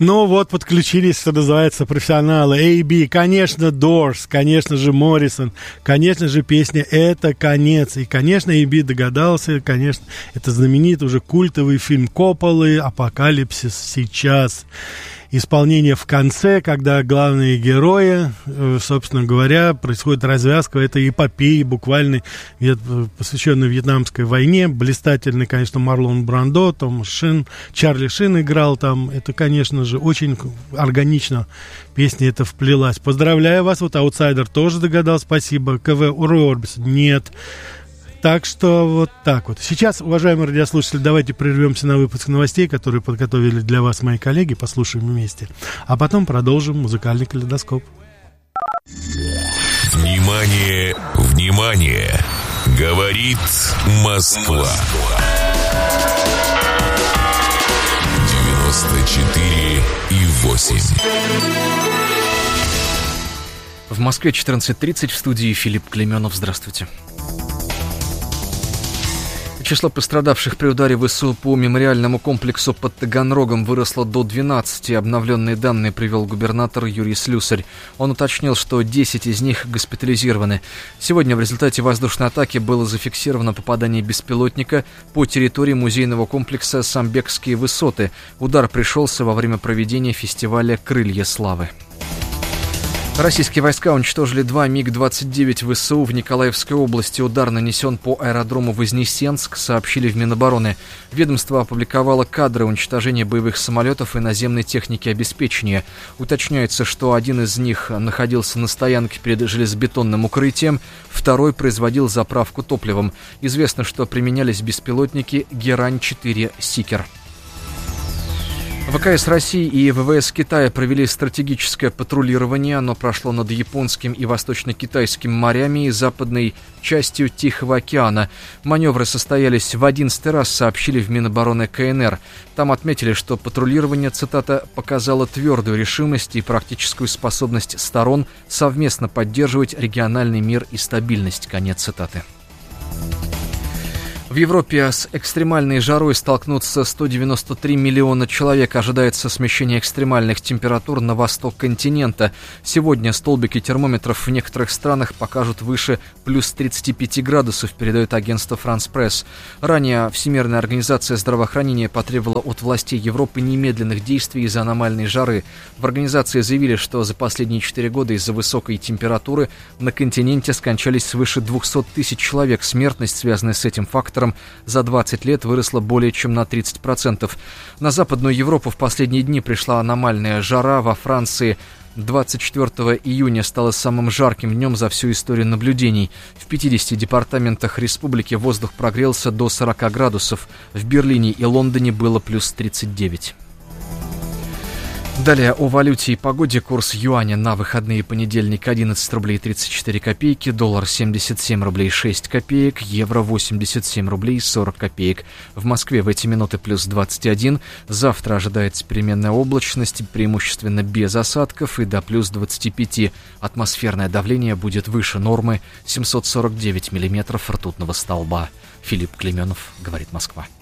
Ну вот, подключились, что называется, профессионалы. A.B., конечно, Doors, конечно же, Моррисон, конечно же, песня «Это конец». И, конечно, A.B. догадался, конечно, это знаменитый уже культовый фильм Копполы «Апокалипсис сейчас». Исполнение в конце, когда главные герои, собственно говоря, происходит развязка этой эпопеи, буквально посвященной Вьетнамской войне. Блистательный, конечно, Марлон Брандо, Том Шин, Чарли Шин играл там. Это, конечно же, очень органично песня эта вплелась. Поздравляю вас, вот «Аутсайдер» тоже догадался, спасибо. КВ Рой Орбисон нет. Так что вот так вот. Сейчас, уважаемые радиослушатели, давайте прервемся на выпуск новостей, которые подготовили для вас мои коллеги, послушаем вместе. А потом продолжим музыкальный калейдоскоп. Внимание, внимание! Говорит Москва. 94,8. В Москве 14:30, в студии Филипп Клейменов. Здравствуйте. Число пострадавших при ударе ВСУ по мемориальному комплексу под Таганрогом выросло до 12. Обновленные данные привел губернатор Юрий Слюсарь. Он уточнил, что 10 из них госпитализированы. Сегодня в результате воздушной атаки было зафиксировано попадание беспилотника по территории музейного комплекса «Самбекские высоты». Удар пришелся во время проведения фестиваля «Крылья славы». Российские войска уничтожили 2 МиГ-29 ВСУ в Николаевской области. Удар нанесен по аэродрому Вознесенск, сообщили в Минобороны. Ведомство опубликовало кадры уничтожения боевых самолетов и наземной техники обеспечения. Уточняется, что один из них находился на стоянке перед железобетонным укрытием, второй производил заправку топливом. Известно, что применялись беспилотники Герань-4 «Сикер». ВКС России и ВВС Китая провели стратегическое патрулирование. Оно прошло над Японским и Восточно-Китайским морями и западной частью Тихого океана. Маневры состоялись в 11 раз, сообщили в Минобороны КНР. Там отметили, что патрулирование, цитата, «показало твердую решимость и практическую способность сторон совместно поддерживать региональный мир и стабильность». Конец цитаты. В Европе с экстремальной жарой столкнутся 193 миллиона человек. Ожидается смещение экстремальных температур на восток континента. Сегодня столбики термометров в некоторых странах покажут выше плюс 35 градусов, передает агентство France Press. Ранее Всемирная организация здравоохранения потребовала от властей Европы немедленных действий из-за аномальной жары. В организации заявили, что за последние 4 года из-за высокой температуры на континенте скончались свыше 200 тысяч человек. Смертность, связанная с этим фактором, за 20 лет выросла более чем на 30%. На Западную Европу в последние дни пришла аномальная жара. Во Франции 24 июня стало самым жарким днем за всю историю наблюдений. В 50 департаментах республики воздух прогрелся до 40 градусов. В Берлине и Лондоне было плюс 39. Далее о валюте и погоде. Курс юаня на выходные: понедельник 11 рублей 34 копейки, доллар 77 рублей 6 копеек, евро 87 рублей 40 копеек. В Москве в эти минуты плюс 21. Завтра ожидается переменная облачность, преимущественно без осадков, и до плюс 25. Атмосферное давление будет выше нормы, 749 миллиметров ртутного столба. Филипп Клейменов, говорит Москва.